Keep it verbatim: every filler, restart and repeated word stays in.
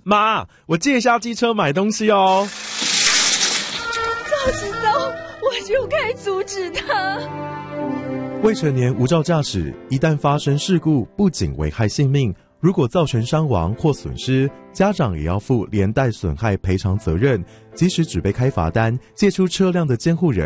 妈，我借一下机车买东西哦。 早知道我就该阻止他。 未成年无照驾驶，一旦发生事故，不仅危害性命，如果造成伤亡或损失，家长也要负连带损害赔偿责任。即使只被开罚单，借出车辆的监护人